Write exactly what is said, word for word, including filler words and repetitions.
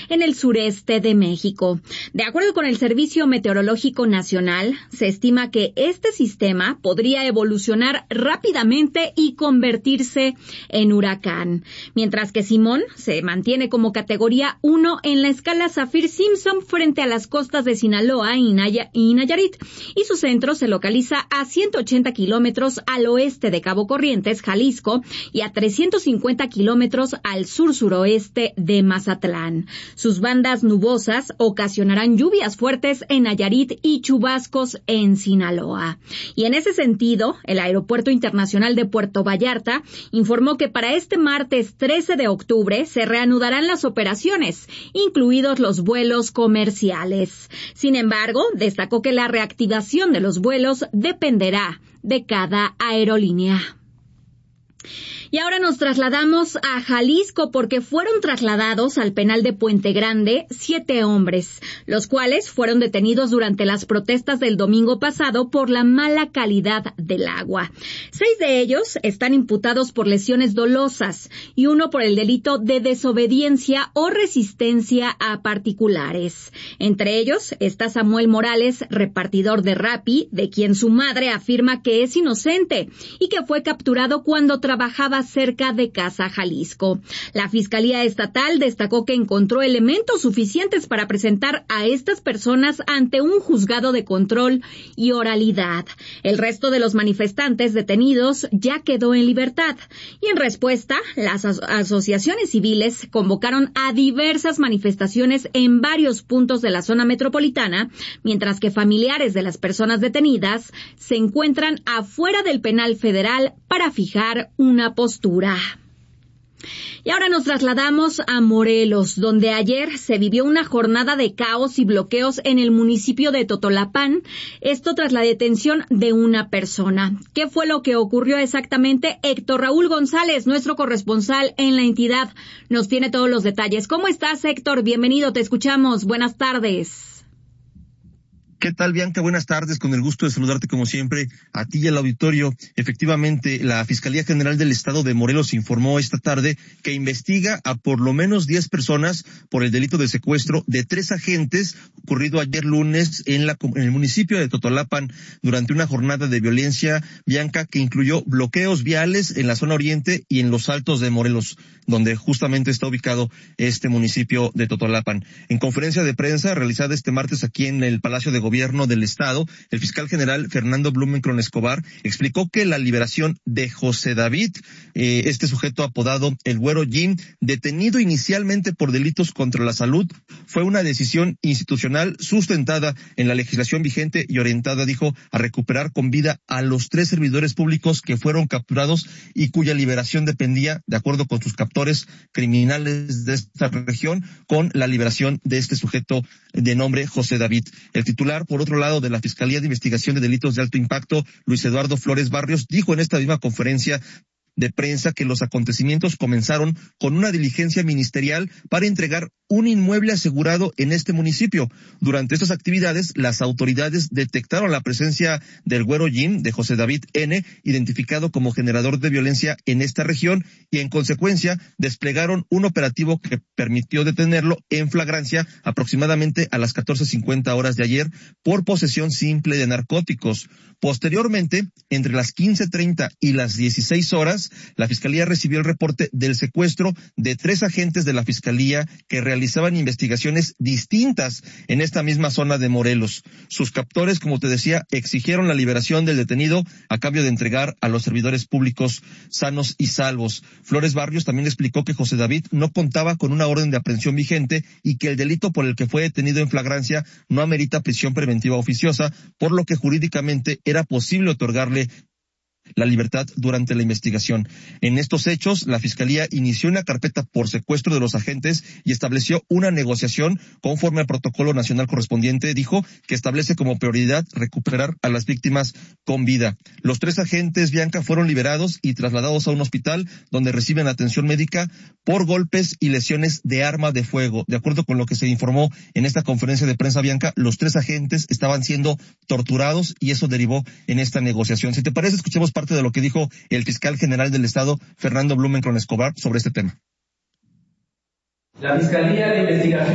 en el sureste de México. De acuerdo con el Servicio Meteorológico Nacional, se estima que este sistema podría evolucionar rápidamente y convertirse en huracán, mientras que Simón se mantiene como categoría uno en la escala Saffir-Simpson frente a las costas de Sinaloa y, Naya- y Nayarit, y su centro se localiza a ciento ochenta kilómetros al oeste de Cabo Corrientes, Jalisco, y a trescientos cincuenta kilómetros al sur-suroeste de Mazatlán. Sus bandas nubosas ocasionarán lluvias fuertes en Nayarit y chubascos en Sinaloa. Y en ese sentido, el Aeropuerto Internacional de Puerto Vallarta informó que para este martes trece de octubre se reanudarán las operaciones, incluidos los vuelos comerciales. Sin embargo, destacó que la reactivación de los vuelos dependerá de cada aerolínea. Y ahora nos trasladamos a Jalisco porque fueron trasladados al penal de Puente Grande siete hombres, los cuales fueron detenidos durante las protestas del domingo pasado por la mala calidad del agua. Seis de ellos están imputados por lesiones dolosas y uno por el delito de desobediencia o resistencia a particulares. Entre ellos está Samuel Morales, repartidor de Rappi, de quien su madre afirma que es inocente y que fue capturado cuando trabajaba cerca de Casa Jalisco. La Fiscalía Estatal destacó que encontró elementos suficientes para presentar a estas personas ante un juzgado de control y oralidad. El resto de los manifestantes detenidos ya quedó en libertad. Y en respuesta, las as- asociaciones civiles convocaron a diversas manifestaciones en varios puntos de la zona metropolitana, mientras que familiares de las personas detenidas se encuentran afuera del penal federal para fijar una postura. Y ahora nos trasladamos a Morelos, donde ayer se vivió una jornada de caos y bloqueos en el municipio de Totolapán, esto tras la detención de una persona. ¿Qué fue lo que ocurrió exactamente? Héctor Raúl González, nuestro corresponsal en la entidad, nos tiene todos los detalles. ¿Cómo estás, Héctor? Bienvenido, te escuchamos. Buenas tardes. ¿Qué tal, Bianca? Buenas tardes, con el gusto de saludarte como siempre a ti y al auditorio. Efectivamente, la Fiscalía General del Estado de Morelos informó esta tarde que investiga a por lo menos diez personas por el delito de secuestro de tres agentes ocurrido ayer lunes en, la, en el municipio de Totolapan durante una jornada de violencia, Bianca, que incluyó bloqueos viales en la zona oriente y en los altos de Morelos, donde justamente está ubicado este municipio de Totolapan. En conferencia de prensa realizada este martes aquí en el Palacio de Gobierno del Estado, el fiscal general Fernando Blumenkron Escobar explicó que la liberación de José David, eh, este sujeto apodado el Güero Jim, detenido inicialmente por delitos contra la salud, fue una decisión institucional sustentada en la legislación vigente y orientada, dijo, a recuperar con vida a los tres servidores públicos que fueron capturados y cuya liberación dependía, de acuerdo con sus captores criminales de esta región, con la liberación de este sujeto de nombre José David. El titular, por otro lado, de la Fiscalía de Investigación de Delitos de Alto Impacto, Luis Eduardo Flores Barrios, dijo en esta misma conferencia de prensa que los acontecimientos comenzaron con una diligencia ministerial para entregar un inmueble asegurado en este municipio. Durante estas actividades, las autoridades detectaron la presencia del Güero Jim, de José David N., identificado como generador de violencia en esta región, y en consecuencia desplegaron un operativo que permitió detenerlo en flagrancia aproximadamente a las catorce cincuenta horas de ayer por posesión simple de narcóticos. Posteriormente, entre las quince treinta y las dieciséis horas, la Fiscalía recibió el reporte del secuestro de tres agentes de la Fiscalía que realizaban investigaciones distintas en esta misma zona de Morelos. Sus captores, como te decía, exigieron la liberación del detenido a cambio de entregar a los servidores públicos sanos y salvos. Flores Barrios también explicó que José David no contaba con una orden de aprehensión vigente y que el delito por el que fue detenido en flagrancia no amerita prisión preventiva oficiosa, por lo que jurídicamente era posible otorgarle la libertad durante la investigación. En estos hechos, la Fiscalía inició una carpeta por secuestro de los agentes y estableció una negociación conforme al protocolo nacional correspondiente. Dijo que establece como prioridad recuperar a las víctimas con vida. Los tres agentes, Bianca, fueron liberados y trasladados a un hospital donde reciben atención médica por golpes y lesiones de arma de fuego. De acuerdo con lo que se informó en esta conferencia de prensa, Bianca, los tres agentes estaban siendo torturados y eso derivó en esta negociación. Si te parece, escuchemos parte de lo que dijo el fiscal general del Estado, Fernando Blumenkron Escobar, sobre este tema. La Fiscalía de Investigación